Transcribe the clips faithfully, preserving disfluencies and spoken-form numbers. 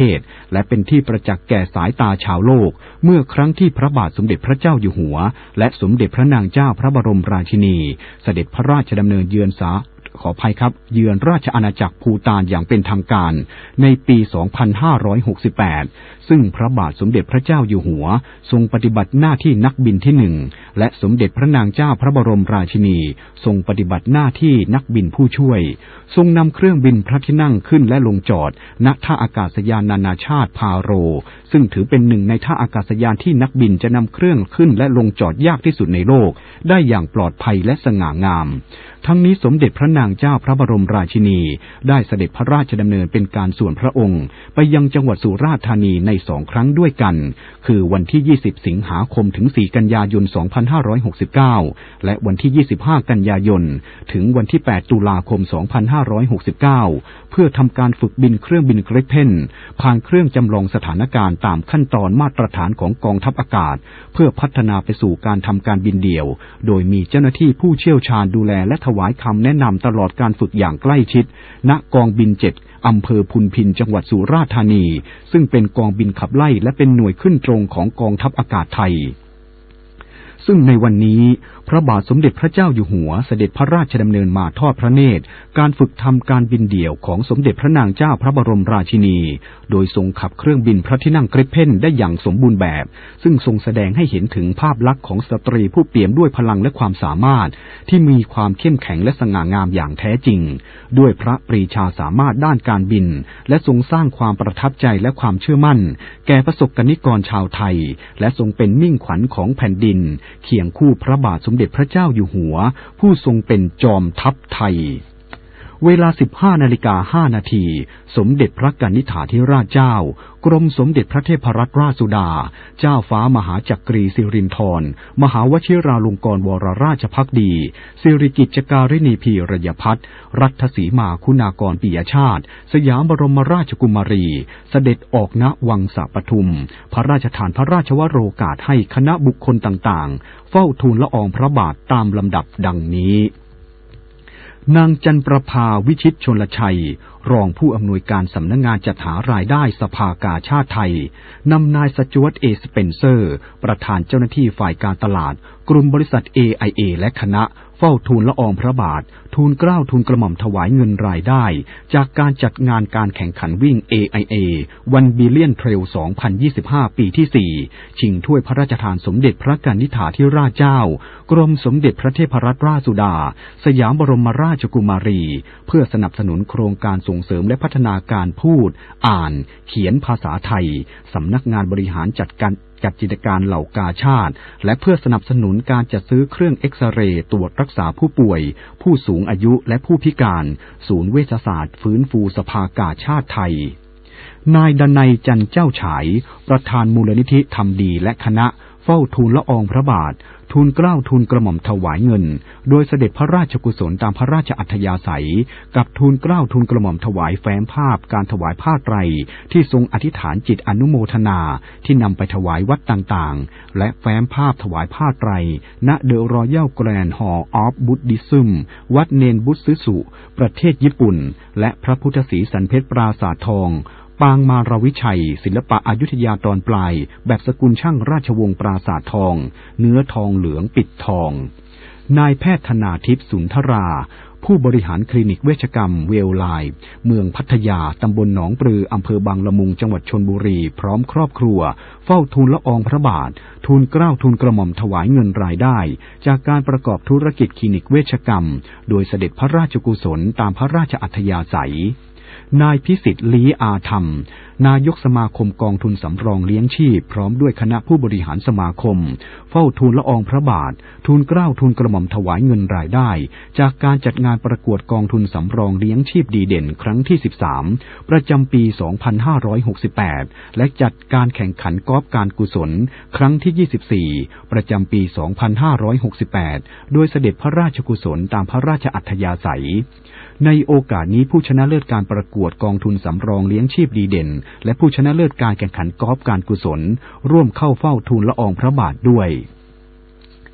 และเป็นที่ประจักษ์แก่สายตาชาวโลกเมื่อครั้งที่พระบาทสมเด็จพระเจ้าอยู่หัวและสมเด็จพระนางเจ้าพระบรมราชินีเสด็จพระราชดำเนินเยือนสาขออภัยครับเยือนราชอาณาจักรภูฏานอย่างเป็นทางการในปี สองพันห้าร้อยหกสิบแปด ซึ่งพระบาทสมเด็จพระเจ้าอยู่หัวทรงปฏิบัติหน้าที่นักบินที่หนึ่งและสมเด็จพระนางเจ้าพระบรมราชินีทรงปฏิบัติหน้าที่นักบินผู้ช่วยทรงนำเครื่องบินพระที่นั่งขึ้นและลงจอดณท่าอากาศยานนานาชาติพาโรซึ่งถือเป็นหนึ่งในท่าอากาศยานที่นักบินจะนำเครื่องขึ้นและลงจอดยากที่สุดในโลกได้อย่างปลอดภัยและสง่างามทั้งนี้สมเด็จพระนางเจ้าพระบรมราชินีได้เสด็จพระราชดำเนินเป็นการส่วนพระองค์ไปยังจังหวัดสุราษฎร์ธานีในสองครั้งด้วยกันคือวันที่ยี่สิบสิงหาคมถึงสี่กันยายนสองพันห้าร้อยหกสิบเก้าและวันที่ยี่สิบห้ากันยายนถึงวันที่แปดตุลาคมสองพันห้าร้อยหกสิบเก้าเพื่อทำการฝึกบินเครื่องบินเกรฟเพนผ่านเครื่องจำลองสถานการณ์ตามขั้นตอนมาตรฐานของกองทัพอากาศเพื่อพัฒนาไปสู่การทำการบินเดี่ยวโดยมีเจ้าหน้าที่ผู้เชี่ยวชาญดูแลและถวายคำแนะนำตลอดการฝึกอย่างใกล้ชิดณกองบินเจ็ดอำเภอพุนพินจังหวัดสุราษฎร์ธานีซึ่งเป็นกองบินขับไล่และเป็นหน่วยขึ้นตรงของกองทัพอากาศไทยซึ่งในวันนี้พระบาทสมเด็จพระเจ้าอยู่หัวเสด็จพระราชดำเนินมาทอดพระเนตรการฝึกทำการบินเดี่ยวของสมเด็จพระนางเจ้าพระบรมราชินีโดยทรงขับเครื่องบินพระที่นั่งเกรฟเพนได้อย่างสมบูรณ์แบบซึ่งทรงแสดงให้เห็นถึงภาพลักษณ์ของสตรีผู้เปี่ยมด้วยพลังและความสามารถที่มีความเข้มแข็งและสง่างามอย่างแท้จริงด้วยพระปรีชาสามารถด้านการบินและทรงสร้างความประทับใจและความเชื่อมั่นแก่ประสบกนิกรชาวไทยและทรงเป็นมิ่งขวัญของแผ่นดินเคียงคู่พระบาทสมเด็จพระเจ้าอยู่หัวผู้ทรงเป็นจอมทัพไทยเวลา สิบห้านาฬิกาห้านาทีสมเด็จพระกนิษฐาธิราชเจ้ากรมสมเด็จพระเทพรัตนราชสุดาเจ้าฟ้ามหาจักรีสิรินธรมหาวชิราลงกรณ์วรราชภักดีสิริกิจการิณีพีรยพัฒน์รัฐสีมาคุณากรปิยชาติสยามบรมราชกุมารีเสด็จออกณวังสะปทุมพระราชทานพระราชวโรกาสให้คณะบุคคลต่างๆเฝ้าทูลละอองพระบาทตามลำดับดังนี้นางจันประภาวิชิตชลชัยรองผู้อำนวยการสำนักงานจัดหารายได้สภากาชาติไทยนำนายสจ๊วตเอสเปนเซอร์ประธานเจ้าหน้าที่ฝ่ายการตลาดกลุ่มบริษัท เอ ไอ เอ และคณะเฝ้าทูลละอองพระบาททูลเกล้าทูลกระหม่อมถวายเงินรายได้จากการจัดงานการแข่งขันวิ่ง เอ ไอ เอ วันบิลเลียนเทรล สองพันยี่สิบห้า ปีที่ สี่ ชิงถ้วยพระราชทานสมเด็จพระกนิษฐาธิราชเจ้ากรมสมเด็จพระเทพรัตนราชสุดาสยามบรมราชกุมารีเพื่อสนับสนุนโครงการส่งเสริมและพัฒนาการพูดอ่านเขียนภาษาไทยสำนักงานบริหารจัดการจัดกิจการเหล่ากาชาติและเพื่อสนับสนุนการจัดซื้อเครื่องเอ็กซเรย์ตรวจรักษาผู้ป่วยผู้สูงอายุและผู้พิการศูนย์เวชศาสตร์ฟื้นฟูสภากาชาติไทยนายดนัยจันเจ้าฉายประธานมูลนิธิทำดีและคณะเฝ้าทูลละอองพระบาททูลเกล้าทูลกระหม่อมถวายเงินโดยเสด็จพระราชกุศลตามพระราชอัธยาศัยกับทูลเกล้าทูลกระหม่อมถวายแฟ้มภาพการถวายผ้าไตรที่ทรงอธิษฐานจิตอนุโมทนาที่นำไปถวายวัดต่างๆและแฟ้มภาพถวายผ้าไตรณเดอะรอยัลแกรนด์ฮอลล์ออฟบุดดิซึมวัดเนนบุซึสุประเทศญี่ปุ่นและพระพุทธศรีสันเพชรปราสาททองปางมารวิชัยศิลปะอยุธยาตอนปลายแบบสกุลช่างราชวงศ์ปราสาททองเนื้อทองเหลืองปิดทองนายแพทย์ธนาทิพย์สุนทราผู้บริหารคลินิกเวชกรรมเวลไลน์เมืองพัทยาตำบลหนองปลืออำเภอบางละมุงจังหวัดชลบุรีพร้อมครอบครัวเฝ้าทูลละอองพระบาททูลเกล้าทูลกระหม่อมถวายเงินรายได้จากการประกอบธุรกิจคลินิกเวชกรรมโดยเสด็จพระราชกุศลตามพระราชอัธยาศัยนายพิสิทธิ์ลี้อาธรรมนายกสมาคมกองทุนสำรองเลี้ยงชีพพร้อมด้วยคณะผู้บริหารสมาคมเฝ้าทูลละอองพระบาททูลเกล้าทูลกระหม่อมถวายเงินรายได้จากการจัดงานประกวดกองทุนสำรองเลี้ยงชีพดีเด่นครั้งที่สิบสามประจำปีสองพันห้าร้อยหกสิบแปดและจัดการแข่งขันกอล์ฟการกุศลครั้งที่ยี่สิบสี่ประจำปีสองพันห้าร้อยหกสิบแปดโดยเสด็จพระราชกุศลตามพระราชอัธยาศัยในโอกาสนี้ผู้ชนะเลิศการประกวดกองทุนสำรองเลี้ยงชีพดีเด่นและผู้ชนะเลิศการแข่งขันกอล์ฟการกุศลร่วมเข้าเฝ้าทูลละอองพระบาทด้วย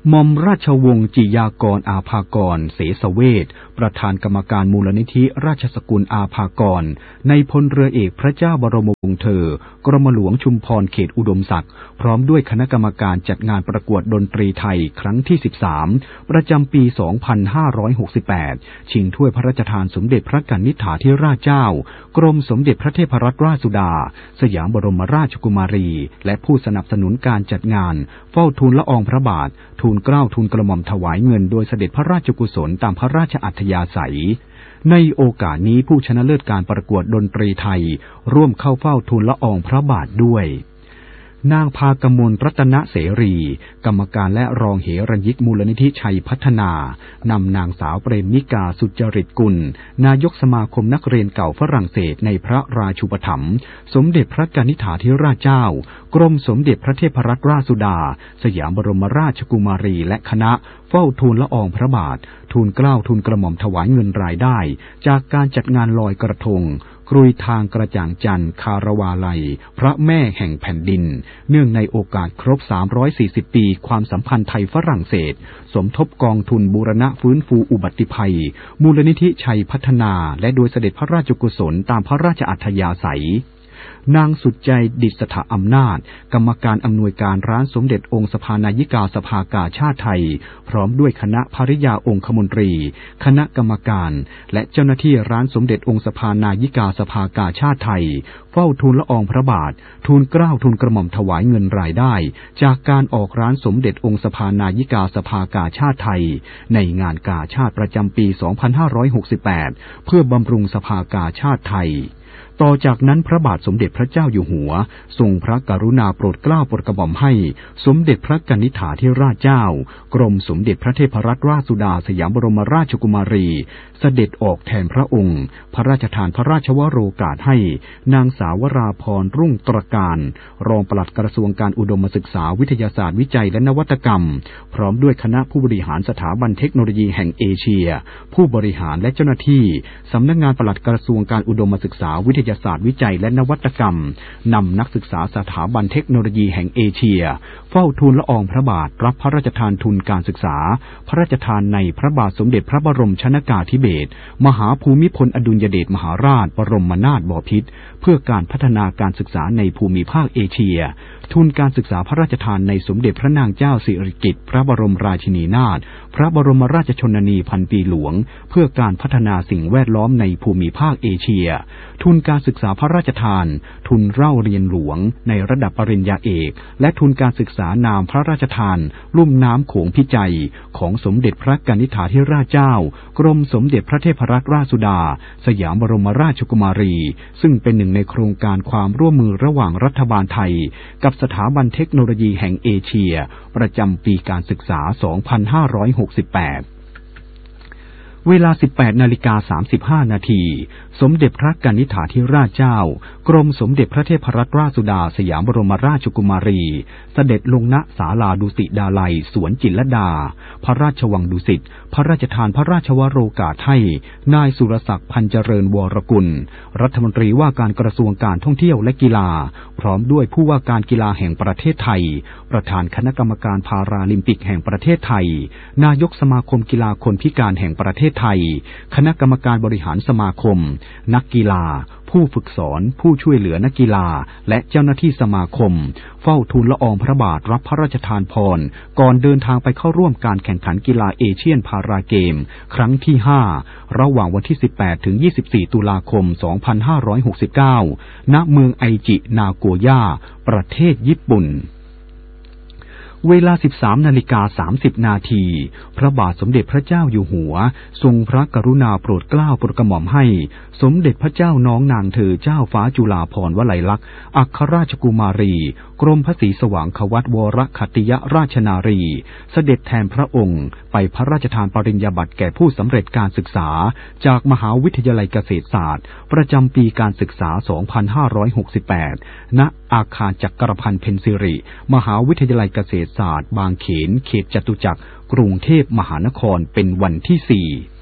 หม่อมราชวงศ์จิยากรอาภากรเสสเวชประธานกรรมการมูลนิธิราชสกุลอาภากรในพลเรือเอกพระเจ้าบรมวงศ์เธอกรมหลวงชุมพรเขตอุดมศักดิ์พร้อมด้วยคณะกรรมการจัดงานประกวดดนตรีไทยครั้งที่สิบสามประจำปีสองพันห้าร้อยหกสิบแปดชิงถ้วยพระราชทานสมเด็จพระกนิษฐาธิราชเจ้ากรมสมเด็จพระเทพรัตนราชสุดาสยามบรมราชกุมารีและผู้สนับสนุนการจัดงานเฝ้าทูลละอองพระบาททูลเกล้าทูลกระหม่อมถวายเงินโดยเสด็จพระราชกุศลตามพระราชอัธยาศัยในโอกาสนี้ผู้ชนะเลิศการประกวดดนตรีไทยร่วมเข้าเฝ้าทูลละอองพระบาทด้วยนางพากมลรัตนเสรีกรรมการและรองเหรัญยิกมูลนิธิชัยพัฒนานำนางสาวเปรมมิกาสุจริตกุลนายกสมาคมนักเรียนเก่าฝรั่งเศสในพระราชูปถัมภ์สมเด็จพระกนิษฐาธิราชเจ้ากรมสมเด็จพระเทพรัตนราชสุดาสยามบรมราชกุมารีและคณะเฝ้าทูลละอองพระบาททูลเกล้าทูลกระหม่อมถวายเงินรายได้จากการจัดงานลอยกระทงกรุยทางกระจ่างจันทร์คารวาลัยพระแม่แห่งแผ่นดินเนื่องในโอกาสครบสามร้อยสี่สิบปีความสัมพันธ์ไทยฝรั่งเศสสมทบกองทุนบูรณะฟื้นฟูอุบัติภัยมูลนิธิชัยพัฒนาและโดยเสด็จพระราชกุศลตามพระราชอัธยาศัยนางสุดใจดิษฐอำนาจกรรมการอำนวยการร้านสมเด็จองค์สภานายิกาสภากาชาติไทยพร้อมด้วยคณะภริยาองคมนตรีคณะกรรมการและเจ้าหน้าที่ร้านสมเด็จองค์สภานายิกาสภากาชาติไทยเฝ้าทูลละอองพระบาททูลเกล้าทูลกระหม่อมถวายเงินรายได้จากการออกร้านสมเด็จองค์สภานายิกาสภากาชาติไทยในงานกาชาติประจำปีสองพันห้าร้อยหกสิบแปดเพื่อบำรุงสภากาชาติไทยต่อจากนั้นพระบาทสมเด็จพระเจ้าอยู่หัวทรงพระกรุณาโปรดเกล้าโปรดกระหม่อมให้สมเด็จพระกนิษฐาธิราชเจ้ากรมสมเด็จพระเทพรัตนราชสุดาสยามบรมราชกุมารีเสด็จออกแทนพระองค์พระราชทานพระราชวโรกาสให้นางสาวราพรรุ่งตระการรองปลัดกระทรวงการอุดมศึกษาวิทยาศาสตร์วิจัยและนวัตกรรมพร้อมด้วยคณะผู้บริหารสถาบันเทคโนโลยีแห่งเอเชียผู้บริหารและเจ้าหน้าที่สำนักงานปลัดกระทรวงการอุดมศึกษาวิทยาศาสตร์วิจัยและนวัตกรรมนำนักศึกษาสถาบันเทคโนโลยีแห่งเอเชียเฝ้าทูลละอองพระบาทรับพระราชทานทุนการศึกษาพระราชทานในพระบาทสมเด็จพระบรมชนกาธิเบศรมหาภูมิพลอดุลยเดชมหาราชบรมนาถบพิตรเพื่อการพัฒนาการศึกษาในภูมิภาคเอเชียทุนการศึกษาพระราชทานในสมเด็จพระนางเจ้าสิริกิติ์พระบรมราชินีนาถพระบรมราชชนนีพันปีหลวงเพื่อการพัฒนาสิ่งแวดล้อมในภูมิภาคเอเชียทุนการศึกษาพระราชทานทุนเล่าเรียนหลวงในระดับปริญญาเอกและทุนการศึกษานามพระราชทานลุ่มน้ำโขงพิจัยของสมเด็จพระกนิษฐาธิราชเจ้ากรมสมเด็จพระเทพรัตนราชสุดาสยามบรมราชกุมารีซึ่งเป็นหนึ่งในโครงการความร่วมมือระหว่างรัฐบาลไทยกับสถาบันเทคโนโลยีแห่งเอเชียประจำปีการศึกษาสองพันห้าร้อยหกสิบแปดเวลา สิบแปดนาฬิกาสามสิบห้า นาทีสมเด็จพระกนิษฐาธิราชเจ้ากรมสมเด็จพระเทพรัตนราชสุดาสยามบรมราชกุมารีเสด็จลงณศาลาดุสิตดาลัยสวนจิตรลดาพระราชวังดุสิตพระราชทานพระราชวโรกาสให้นายสุรศักดิ์พันเจริญวรกุลรัฐมนตรีว่าการกระทรวงการท่องเที่ยวและกีฬาพร้อมด้วยผู้ว่าการกีฬาแห่งประเทศไทยประธานคณะกรรมการพาราลิมปิกแห่งประเทศไทยนายกสมาคมกีฬาคนพิการแห่งประเทศไทยคณะกรรมการบริหารสมาคมนักกีฬาผู้ฝึกสอนผู้ช่วยเหลือนักกีฬาและเจ้าหน้าที่สมาคมเฝ้าทูลละอองพระบาทรับพระราชทานพรก่อนเดินทางไปเข้าร่วมการแข่งขันกีฬาเอเชียนพาราเกมครั้งที่ห้าระหว่างวันที่สิบแปดถึงยี่สิบสี่ตุลาคมสองพันห้าร้อยหกสิบเก้าณเมืองไอจินาโกย่าประเทศญี่ปุ่นเวลา สิบสามนาฬิกาสามสิบ นาทีพระบาทสมเด็จพระเจ้าอยู่หัวทรงพระกรุณาโปรดเกล้าโปรดกระหม่อมให้สมเด็จพระเจ้าน้องนางเธอเจ้าฟ้าจุฬาภรณ์วลัยลักษณ์อัครราชกุมารีกรมพระศรีสว่างควัตวรคัตติยราชนารีเสด็จแทนพระองค์ไปพระราชทานปริญญาบัตรแก่ผู้สำเร็จการศึกษาจากมหาวิทยาลัยเกษตรศาสตร์ประจำปีการศึกษาสองพันห้าร้อยหกสิบแปดณอาคารจักรพันธ์เพ็ญศิริมหาวิทยาลัยเกษตรศาสตร์บางเขนเขตจตุจักรกรุงเทพมหานครเป็นวันที่สี่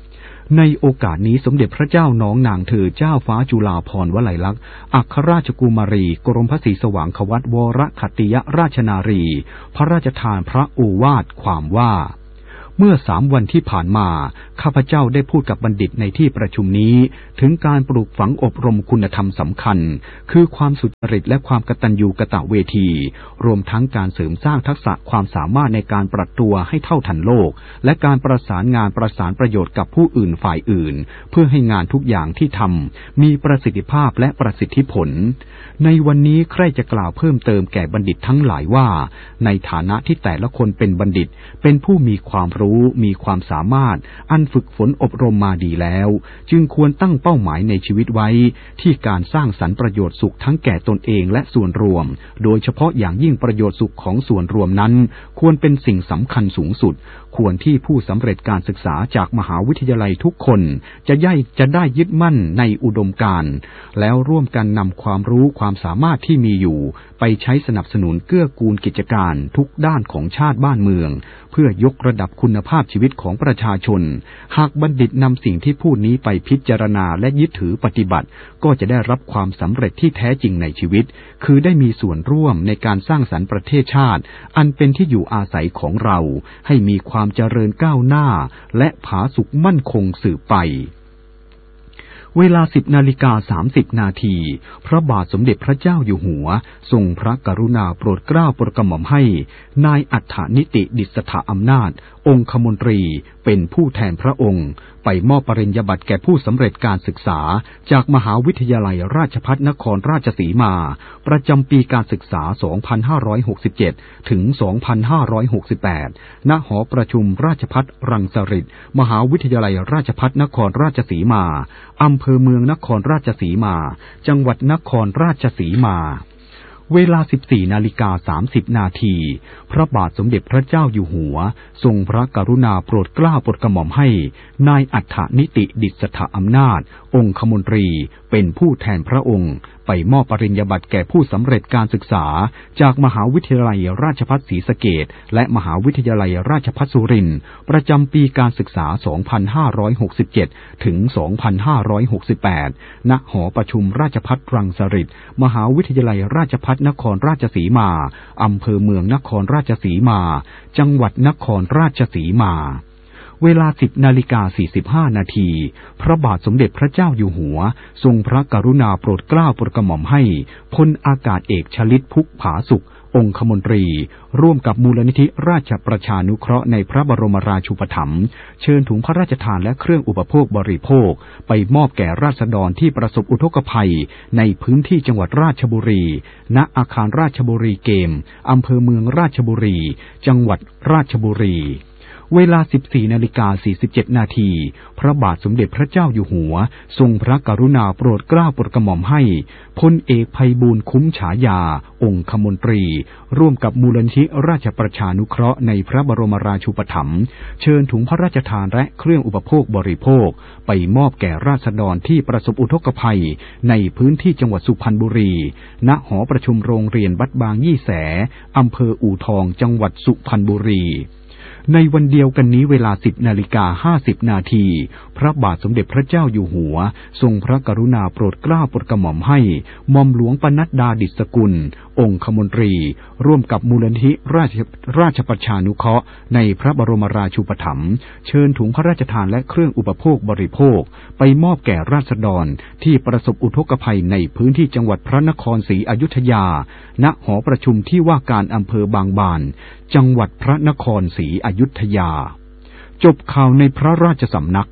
ในโอกาสนี้สมเด็จพระเจ้าน้องนางเธอเจ้าฟ้าจุฬาภรณ์วลัยลักษณ์อัครราชกุมารีกรมพระศรีสว่างควัตวรขัตติยราชนารีพระราชทานพระโอวาทความว่าเมื่อสามวันที่ผ่านมาข้าพเจ้าได้พูดกับบัณฑิตในที่ประชุมนี้ถึงการปลูกฝังอบรมคุณธรรมสำคัญคือความสุจริตและความกตัญญูกตเวทีรวมทั้งการเสริมสร้างทักษะความสามารถในการปรับตัวให้เท่าทันโลกและการประสานงานประสานประโยชน์กับผู้อื่นฝ่ายอื่นเพื่อให้งานทุกอย่างที่ทำมีประสิทธิภาพและประสิทธิผลในวันนี้ใครจะกล่าวเพิ่มเติมแก่บัณฑิตทั้งหลายว่าในฐานะที่แต่ละคนเป็นบัณฑิตเป็นผู้มีความรู้มีความสามารถอันฝึกฝนอบรมมาดีแล้วจึงควรตั้งเป้าหมายในชีวิตไว้ที่การสร้างสรรค์ประโยชน์สุขทั้งแก่ตนเองและส่วนรวมโดยเฉพาะอย่างยิ่งประโยชน์สุขของส่วนรวมนั้นควรเป็นสิ่งสำคัญสูงสุดควรที่ผู้สำเร็จการศึกษาจากมหาวิทยาลัยทุกคนจะย่ายจะได้ยึดมั่นในอุดมการณ์แล้วร่วมกันนำความรู้ความสามารถที่มีอยู่ไปใช้สนับสนุนเกื้อกูลกิจการทุกด้านของชาติบ้านเมืองเพื่อยกระดับคุณภาพชีวิตของประชาชนหากบัณฑิตนำสิ่งที่พูดนี้ไปพิจารณาและยึดถือปฏิบัติก็จะได้รับความสำเร็จที่แท้จริงในชีวิตคือได้มีส่วนร่วมในการสร้างสรรค์ประเทศชาติอันเป็นที่อยู่อาศัยของเราให้มีความเจริญก้าวหน้าและผาสุกมั่นคงสืบไปเวลาสิบนาฬิกาสามสิบนาทีพระบาทสมเด็จพระเจ้าอยู่หัวทรงพระกรุณาโปรดเกล้าโปรดกระหม่อมให้นายอัฏฐนิติดิษฐอำนาจองคมนตรีเป็นผู้แทนพระองค์ไปมอบปริญญาบัตรแก่ผู้สำเร็จการศึกษาจากมหาวิทยาลัยราชภัฏนครราชสีมาประจำปีการศึกษา สองพันห้าร้อยหกสิบเจ็ด ถึง สองพันห้าร้อยหกสิบแปด ณ หอประชุมราชภัฏรังสฤษฎ์มหาวิทยาลัยราชภัฏนครราชสีมาอำเภอเมืองนครราชสีมาจังหวัดนครราชสีมาเวลา สิบสี่นาฬิกาสามสิบนาทีพระบาทสมเด็จพระเจ้าอยู่หัวทรงพระกรุณาโปรดเกล้าโปรดกระหม่อมให้นายอัฏฐนิติดิษฐอำนาจองคมนตรีเป็นผู้แทนพระองค์ไปมอบปริญญาบัตรแก่ผู้สำเร็จการศึกษาจากมหาวิทยาลัยราชภัฏศรีสะเกษและมหาวิทยาลัยราชภัฏสุรินทร์ประจำปีการศึกษา สองพันห้าร้อยหกสิบเจ็ด ถึง สองพันห้าร้อยหกสิบแปด ณ หอประชุมราชภัฏรังสฤษฎ์มหาวิทยาลัยราชภัฏนครราชสีมาอำเภอเมืองนครราชสีมาจังหวัดนครราชสีมาเวลา สิบนาฬิกาสี่สิบห้านาทีพระบาทสมเด็จพระเจ้าอยู่หัวทรงพระกรุณาโปรดเกล้าโปรดกระหม่อมให้พลอากาศเอกชลิตพุกผาสุของคมนตรีร่วมกับมูลนิธิราชประชานุเคราะห์ในพระบรมราชูปถัมภ์เชิญถุงพระราชทานและเครื่องอุปโภคบริโภคไปมอบแก่ราษฎรที่ประสบอุทกภัยในพื้นที่จังหวัดราชบุรีณอาคารราชบุรีเกมอำเภอเมืองราชบุรีจังหวัดราชบุรีเวลา สิบสี่นาฬิกาสี่สิบเจ็ดนาทีพระบาทสมเด็จพระเจ้าอยู่หัวทรงพระกรุณาโปรดเกล้าโปรดกระหม่อมให้พลเอกไพบูลย์คุ้มฉายาองคมนตรีร่วมกับมูลนิธิราชประชานุเคราะห์ในพระบรมราชูปถัมภ์เชิญถุงพระราชทานและเครื่องอุปโภคบริโภคไปมอบแก่ราษฎรที่ประสบอุทกภัยในพื้นที่จังหวัดสุพรรณบุรีณหอประชุมโรงเรียนวัดบางยี่แสอำเภออู่ทองจังหวัดสุพรรณบุรีในวันเดียวกันนี้เวลา สิบนาฬิกาห้าสิบนาทีพระบาทสมเด็จพระเจ้าอยู่หัวทรงพระกรุณาโปรดเกล้าโปรดกระหม่อมให้หม่อมหลวงปนัดดาดิษฐกุลองคมนตรีร่วมกับมูลนิธิราชราชประชานุเคราะห์ในพระบรมราชูปถัมภ์เชิญถุงพระราชทานและเครื่องอุปโภคบริโภคไปมอบแก่ราษฎรที่ประสบอุทกภัยในพื้นที่จังหวัดพระนครศรีอยุธยาณหอประชุมที่ว่าการอำเภอบางบานจังหวัดพระนครศรีอยุธยาจบข่าวในพระราชสำนัก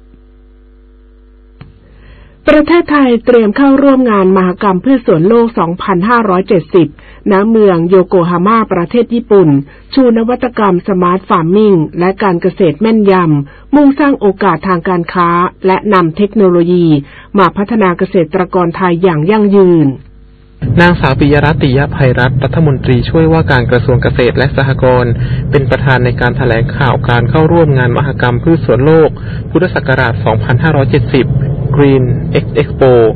ประเทศไทยเตรียมเข้าร่วมงานมหกรรมพืชสวนโลก สองพันห้าร้อยเจ็ดสิบ ณ เมืองโยโกฮาม่าประเทศญี่ปุ่นชูนวัตกรรมสมาร์ทฟาร์มมิ่งและการเกษตรแม่นยำมุ่งสร้างโอกาสทางการค้าและนำเทคโนโลยีมาพัฒนาเกษตรกรไทยอย่างยั่งยืนนางสาวปิยรัตน์ ติยไพรัตน์รัฐมนตรีช่วยว่าการกระทรวงเกษตรและสหกรณ์เป็นประธานในการแถลงข่าวการเข้าร่วมงานมหกรรมพืชสวนโลกพุทธศักราช สองพันห้าร้อยเจ็ดสิบ Green X Expo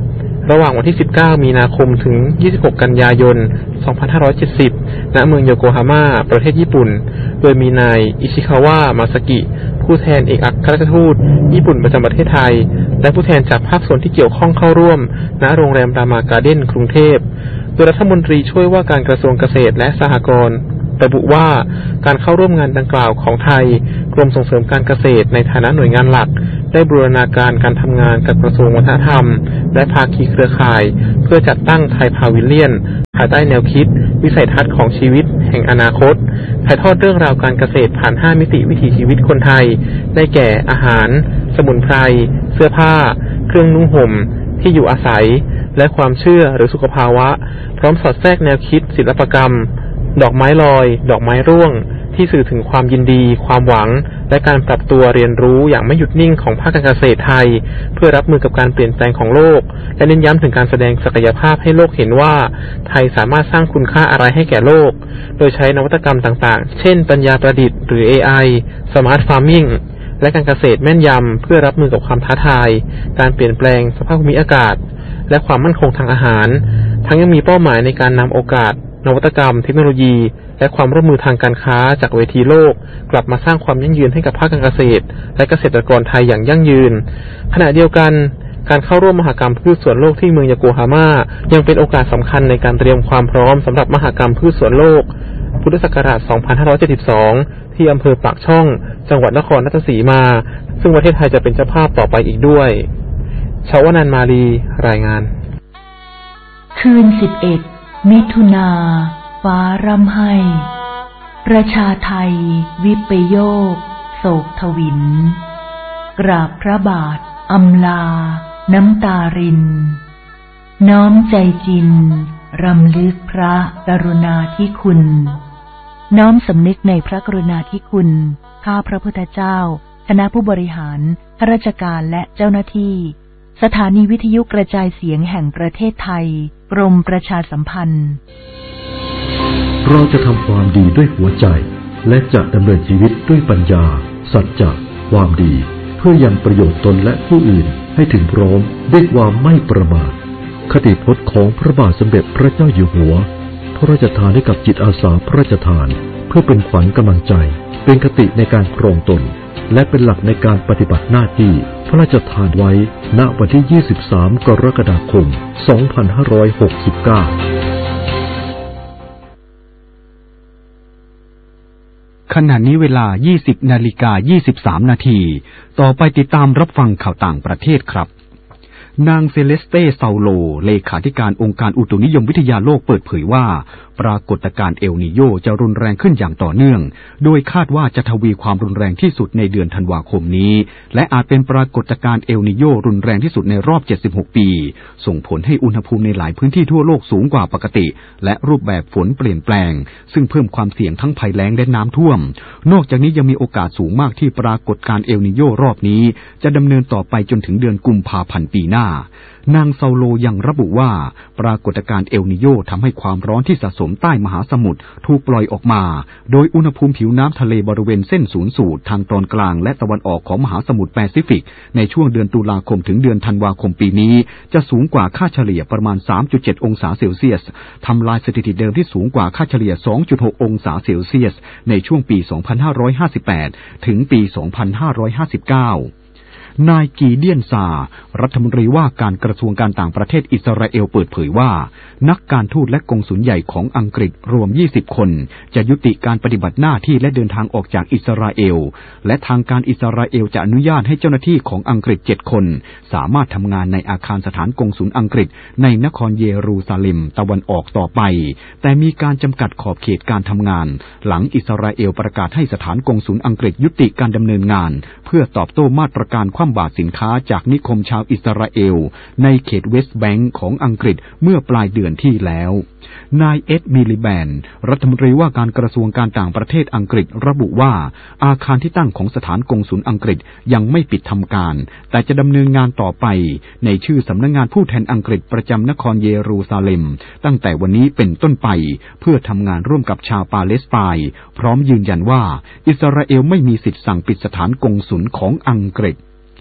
ระหว่างวันที่สิบเก้ามีนาคมถึงยี่สิบหกกันยายนสองพันห้าร้อยเจ็ดสิบณเมืองโยโกฮาม่าประเทศญี่ปุ่นโดยมีนายอิชิคาวะมาซากิผู้แทนเอกอัครราชทูตญี่ปุ่นประจำประเทศไทยและผู้แทนจากภาคส่วนที่เกี่ยวข้องเข้าร่วมณโรงแรมรามาการ์เด้นกรุงเทพโดยรัฐมนตรีช่วยว่าการกระทรวงเกษตรและสหกรณ์ระบุว่าการเข้าร่วมงานดังกล่าวของไทยกรมส่งเสริมการเกษตรในฐานะหน่วยงานหลักได้บูรณาการการทำงานกับกระทรวงวัฒนธรรมและภาคีเครือข่ายเพื่อจัดตั้งไทยพาวิลเลียนภายใต้แนวคิดวิสัยทัศน์ของชีวิตแห่งอนาคตถ่ายทอดเรื่องราวการเกษตรผ่านห้ามิติวิถีชีวิตคนไทยได้แก่อาหารสมุนไพรเสื้อผ้าเครื่องนุ่งห่มที่อยู่อาศัยและความเชื่อหรือสุขภาวะพร้อมสอดแทรกแนวคิดศิลปกรรมดอกไม้ลอยดอกไม้ร่วงที่สื่อถึงความยินดีความหวังและการปรับตัวเรียนรู้อย่างไม่หยุดนิ่งของภาคการเกษตรไทยเพื่อรับมือกับการเปลี่ยนแปลงของโลกและเน้นย้ำถึงการแสดงศักยภาพให้โลกเห็นว่าไทยสามารถสร้างคุณค่าอะไรให้แก่โลกโดยใช้นวัตกรรมต่างๆเช่นปัญญาประดิษฐ์หรือ เอ ไอ Smart Farming และการเกษตรแม่นยำเพื่อรับมือกับความท้าทายการเปลี่ยนแปลงสภาพภูมิอากาศและความมั่นคงทางอาหารทั้งยังมีเป้าหมายในการนำโอกาสนวัตกรรมเทคโนโลยีและความร่วมมือทางการค้าจากเวทีโลกกลับมาสร้างความยั่งยืนให้กับภาคการเกษตรและเกษตรกรไทยอย่างยั่งยืนขณะเดียวกันการเข้าร่วมมหกรรมพืชสวนโลกที่เมืองโยโกฮาม่ายังเป็นโอกาสสำคัญในการเตรียมความพร้อมสำหรับมหกรรมพืชสวนโลกพุทธศักราชสองพันห้าร้อยเจ็ดสิบสองที่อำเภอปากช่องจังหวัดนครราชสีมาซึ่งประเทศไทยจะเป็นเจ้าภาพต่อไปอีกด้วยชาวนันมาลีรายงานคืนสิบเอ็ดมิถุนาฟ้าร่ำไห้ประชาไทยวิปโยคโศกทวินกราบพระบาทอำลาน้ำตารินน้อมใจจินรำลึกพระกรุณาธิคุณน้อมสำนึกในพระกรุณาธิคุณข้าพระพุทธเจ้าคณะผู้บริหารข้าราชการและเจ้าหน้าที่สถานีวิทยุกระจายเสียงแห่งประเทศไทยกรมประชาสัมพันธ์เราจะทำความดีด้วยหัวใจและจะดำเนินชีวิตด้วยปัญญาสัจจะความดีเพื่อยังประโยชน์ตนและผู้อื่นให้ถึงพร้อมด้วยความไม่ประมาทคติพจน์ของพระบาทสมเด็จพระเจ้าอยู่หัวพระราชทานให้กับจิตอาสาพระราชทานเพื่อเป็นขวัญกำลังใจเป็นคติในการครองตนและเป็นหลักในการปฏิบัติหน้าที่พระราชทานไว้ณวันที่ยี่สิบสามกรกฎาคมสองพันห้าร้อยหกสิบเก้าขณะนี้เวลา ยี่สิบนาฬิกายี่สิบสามนาทีต่อไปติดตามรับฟังข่าวต่างประเทศครับนางเซเลสเต้เซาโลเลขาธิการองค์การอุตุนิยมวิทยาโลกเปิดเผยว่าปรากฏการณ์เอลนีโญจะรุนแรงขึ้นอย่างต่อเนื่องโดยคาดว่าจะทวีความรุนแรงที่สุดในเดือนธันวาคมนี้และอาจเป็นปรากฏการณ์เอลนีโญรุนแรงที่สุดในรอบเจ็ดสิบหกปีส่งผลให้อุณหภูมิในหลายพื้นที่ทั่วโลกสูงกว่าปกติและรูปแบบฝนเปลี่ยนแปลงซึ่งเพิ่มความเสี่ยงทั้งภัยแล้งและน้ำท่วมนอกจากนี้ยังมีโอกาสสูงมากที่ปรากฏการณ์เอลนีโญรอบนี้จะดำเนินต่อไปจนถึงเดือนกุมภาพันธ์ปีหน้านางเซาโลยังระบุว่าปรากฏการณ์เอลนีโญทำให้ความร้อนที่สะสมใต้มหาสมุทรถูกปล่อยออกมาโดยอุณหภูมิผิวน้ำทะเลบริเวณเส้นศูนย์สูตรทางตอนกลางและตะวันออกของมหาสมุทรแปซิฟิกในช่วงเดือนตุลาคมถึงเดือนธันวาคมปีนี้จะสูงกว่าค่าเฉลี่ยประมาณ สามจุดเจ็ด องศาเซลเซียสทำลายสถิติเดิมที่สูงกว่าค่าเฉลี่ย สองจุดหก องศาเซลเซียสในช่วงปี สองพันห้าร้อยห้าสิบแปด ถึงปี สองพันห้าร้อยห้าสิบเก้านายกีเดียนซารัฐมนตรีว่าการกระทรวงการต่างประเทศอิสราเอลเปิดเผยว่านักการทูตและกงสุลใหญ่ของอังกฤษรวมยี่สิบคนจะยุติการปฏิบัติหน้าที่และเดินทางออกจากอิสราเอลและทางการอิสราเอลจะอนุญาตให้เจ้าหน้าที่ของอังกฤษเจ็ดคนสามารถทำงานในอาคารสถานกงสุลอังกฤษในนครเยรูซาเล็มตะวันออกต่อไปแต่มีการจำกัดขอบเขตการทำงานหลังอิสราเอลประกาศให้สถานกงสุลอังกฤษยุติการดำเนินงานเพื่อตอบโต้มาตรการคว่ำบาตรสินค้าจากนิคมชาวอิสราเอลในเขตเวสต์แบงก์ของอังกฤษเมื่อปลายเดือนที่แล้วนายเอ็ดมิลิแบนรัฐมนตรีว่าการกระทรวงการต่างประเทศอังกฤษระบุว่าอาคารที่ตั้งของสถานกงสุลอังกฤษยังไม่ปิดทำการแต่จะดำเนินงานต่อไปในชื่อสำนักงานผู้แทนอังกฤษประจำนครเยรูซาเล็มตั้งแต่วันนี้เป็นต้นไปเพื่อทำงานร่วมกับชาวปาเลสไตน์พร้อมยืนยันว่าอิสราเอลไม่มีสิทธิสั่งปิดสถานกงสุลของอังกฤษ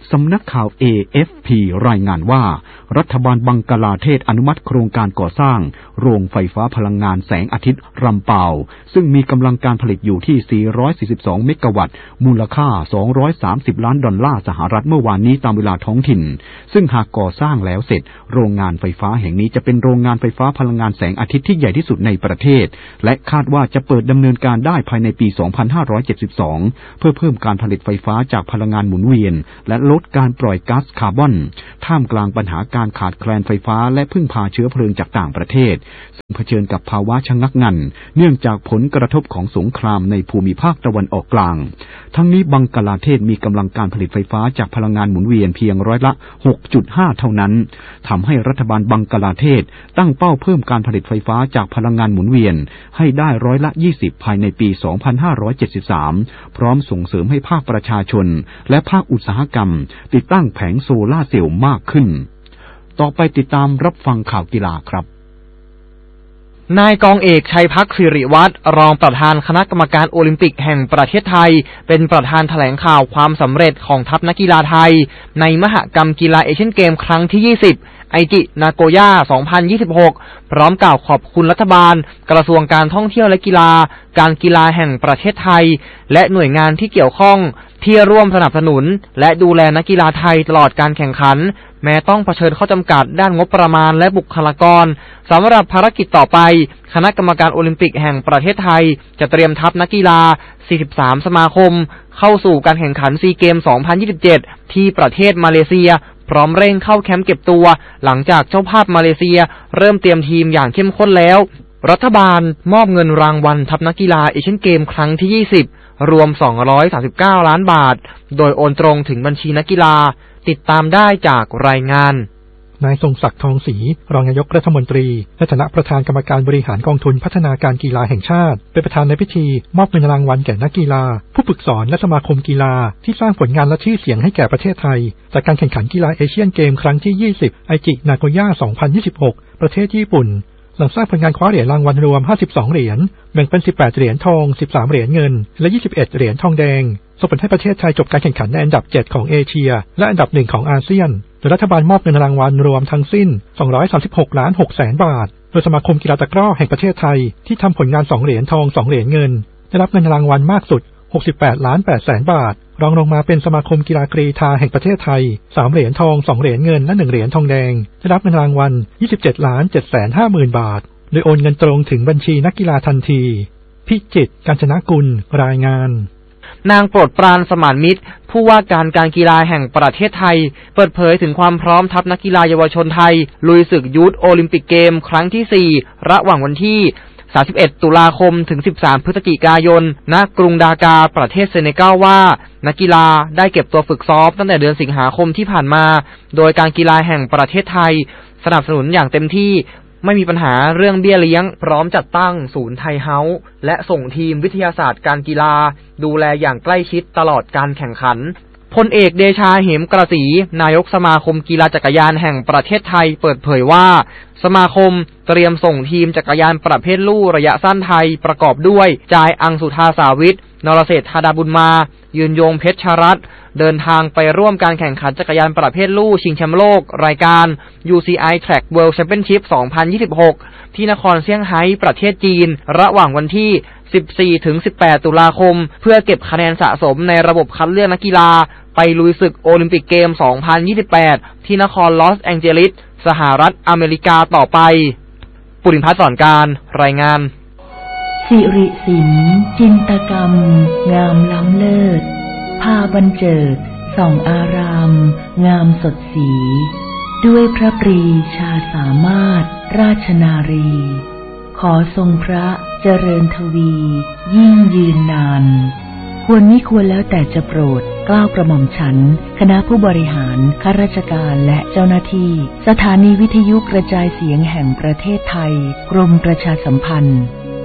สำนักข่าว เอ เอฟ พี รายงานว่ารัฐบาลบังกลาเทศอนุมัติโครงการก่อสร้างโรงไฟฟ้าพลังงานแสงอาทิตย์รำเปาซึ่งมีกำลังการผลิตอยู่ที่สี่ร้อยสี่สิบสองเมกะวัตต์มูลค่าสองร้อยสามสิบล้านดอลลาร์สหรัฐเมื่อวานนี้ตามเวลาท้องถิ่นซึ่งหากก่อสร้างแล้วเสร็จโรงงานไฟฟ้าแห่งนี้จะเป็นโรงงานไฟฟ้าพลังงานแสงอาทิตย์ที่ใหญ่ที่สุดในประเทศและคาดว่าจะเปิดดำเนินการได้ภายในปีสองพันห้าร้อยเจ็ดสิบสองเพื่อเพิ่มการผลิตไฟฟ้าจากพลังงานหมุนเวียนและลดการปล่อยก๊าซคาร์บอนท่ามกลางปัญหาการขาดแคลนไฟฟ้าและพึ่งพาเชื้อเพลิงจากต่างประเทศซึ่งเผชิญกับภาวะชะงักงันเนื่องจากผลกระทบของสงครามในภูมิภาคตะวันออกกลางทั้งนี้บังกลาเทศมีกำลังการผลิตไฟฟ้าจากพลังงานหมุนเวียนเพียงร้อยละ หกจุดห้า เท่านั้นทำให้รัฐบาลบังกลาเทศตั้งเป้าเพิ่มการผลิตไฟฟ้าจากพลังงานหมุนเวียนให้ได้ร้อยละยี่สิบภายในปีสองพันห้าร้อยเจ็ดสิบสามพร้อมส่งเสริมให้ภาคประชาชนและภาคอุตสาหกรรมติดตั้งแผงโซล่าร์เซลล์มากขึ้นต่อไปติดตามรับฟังข่าวกีฬาครับนายกองเอกชัยพักสิริวัฒน์รองประธานคณะกรรมการโอลิมปิกแห่งประเทศไทยเป็นประธานแถลงข่าวความสำเร็จของทัพนักกีฬาไทยในมหกรรมกีฬาเอเชียนเกมครั้งที่ยี่สิบไอจินาโกย่าสองพันยี่สิบหกพร้อมกล่าวขอบคุณรัฐบาลกระทรวงการท่องเที่ยวและกีฬาการกีฬาแห่งประเทศไทยและหน่วยงานที่เกี่ยวข้องที่ร่วมสนับสนุนและดูแลนักกีฬาไทยตลอดการแข่งขันแม้ต้องเผชิญข้อจำกัดด้านงบประมาณและบุคลากรสำหรับภารกิจต่อไปคณะกรรมการโอลิมปิกแห่งประเทศไทยจะเตรียมทัพนักกีฬาสี่สิบสามสมาคมเข้าสู่การแข่งขันซีเกมสองพันยี่สิบเจ็ดที่ประเทศมาเลเซียพร้อมเร่งเข้าแคมป์เก็บตัวหลังจากเจ้าภาพมาเลเซียเริ่มเตรียมทีมอย่างเข้มข้นแล้วรัฐบาลมอบเงินรางวัลทัพนักกีฬาเอเชียนเกมครั้งที่ยี่สิบรวมสองร้อยสามสิบเก้าล้านบาทโดยโอนตรงถึงบัญชีนักกีฬาติดตามได้จากรายงานนายทรงศักดิ์ทองศรีรองนายกรัฐมนตรีและคณะประธานกรรมการบริหารกองทุนพัฒนาการกีฬาแห่งชาติเป็นประธานในพิธีมอบเงินรางวัลแก่นักกีฬาผู้ฝึกสอนและสมาคมกีฬาที่สร้างผลงานและชื่อเสียงให้แก่ประเทศไทยจากการแข่งขันกีฬาเอเชียนเกมครั้งที่ยี่สิบไอจินาโกย่าสองพันยี่สิบหกประเทศญี่ปุ่นหลังสร้างผลงานคว้าเหรียญรางวัลรวมห้าสิบสองเหรียญแบ่งเป็นสิบแปดเหรียญทองสิบสามเหรียญเงินและยี่สิบเอ็ดเหรียญทองแดงส่งผลให้ประเทศไทยจบการแข่งขันในอันดับเจ็ดของเอเชียและอันดับหนึ่งของอาเซียนโดยรัฐบาลมอบเงินรางวัลรวมทั้งสิ้นสองร้อยสามสิบหกล้านหกแสนบาทโดยสมาคมกีฬาตะกร้อแห่งประเทศไทยที่ทำผลงานสองเหรียญทองสองเหรียญเงินได้รับเงินรางวัลมากสุดหกสิบแปดล้านแปดแสนบาทรองลงมาเป็นสมาคมกีฬากรีฑาแห่งประเทศไทยสามเหรียญทองสองเหรียญเงินและหนึ่งเหรียญทองแดงได้รับเงินรางวัลยี่สิบเจ็ดล้านเจ็ดแสนห้าหมื่นบาทโดยโอนเงินตรงถึงบัญชีนักกีฬาทันทีพิจิตร กาญจนกุลรายงานนางโปรดปรานสมานมิตรผู้ว่าการการกีฬาแห่งประเทศไทยเปิดเผยถึงความพร้อมทัพนักกีฬาเยาวชนไทยลุยศึกยูทโอลิมปิกเกมครั้งที่สี่ระหว่างวันที่สามสิบเอ็ดตุลาคมถึงสิบสามพฤศจิกายนณกรุงดากาประเทศเซเนกัลว่านักกีฬาได้เก็บตัวฝึกซ้อมตั้งแต่เดือนสิงหาคมที่ผ่านมาโดยการกีฬาแห่งประเทศไทยสนับสนุนอย่างเต็มที่ไม่มีปัญหาเรื่องเบี้ยเลี้ยงพร้อมจัดตั้งศูนย์ไทยเฮาส์และส่งทีมวิทยาศาสตร์การกีฬาดูแลอย่างใกล้ชิดตลอดการแข่งขันพลเอกเดชาเหมกระสีนายกสมาคมกีฬาจักรยานแห่งประเทศไทยเปิดเผยว่าสมาคมเตรียมส่งทีมจักรยานประเภทลู่ระยะสั้นไทยประกอบด้วยจายอังสุธาสาวิทนรเศรษฐธาดาบุญมายืนยงเพชรชรัตน์เดินทางไปร่วมการแข่งขันจักรยานประเภทลู่ชิงแชมป์โลกรายการ ยู ซี ไอ Track World Championship สองพันยี่สิบหกที่นครเซี่ยงไฮ้ประเทศจีนระหว่างวันที่สิบสี่ถึงสิบแปดตุลาคมเพื่อเก็บคะแนนสะสมในระบบคัดเลือกนักกีฬาไปลุยศึกโอลิมปิกเกมสองพันยี่สิบแปดที่นครลอสแองเจลิสสหรัฐอเมริกาต่อไปปุริพัฒน์สอนการรายงานสิริศิลป์จินตกรรมงามล้ำเลิศพาบรรเจิดส่องอารามงามสดสีด้วยพระปรีชาสามารถราชนารีขอทรงพระเจริญทวียิ่งยืนนานควรมิควรแล้วแต่จะโปรดเกล้ากระหม่อมฉันคณะผู้บริหารข้าราชการและเจ้าหน้าที่สถานีวิทยุกระจายเสียงแห่งประเทศไทยกรมประชาสัมพันธ์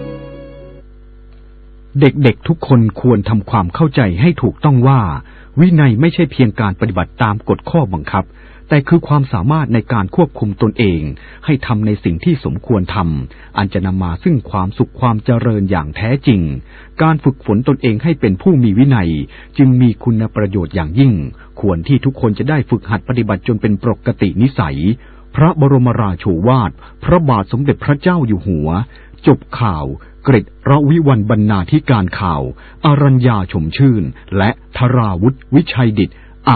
เด็กๆทุกคนควรทำความเข้าใจให้ถูกต้องว่าวินัยไม่ใช่เพียงการปฏิบัติตามกฎข้อบังคับแต่คือความสามารถในการควบคุมตนเองให้ทำในสิ่งที่สมควรทำอันจะนำมาซึ่งความสุขความเจริญอย่างแท้จริงการฝึกฝนตนเองให้เป็นผู้มีวินัยจึงมีคุณประโยชน์อย่างยิ่งควรที่ทุกคนจะได้ฝึกหัดปฏิบัติจนเป็นปกตินิสัยพระบรมราโชวาทพระบาทสมเด็จพระเจ้าอยู่หัวจบข่าวเกร็ดระวิวรรณบรรณาธิการข่าวอรัญญาชมชื่นและธราวุฒิวิชัยดิษฐ์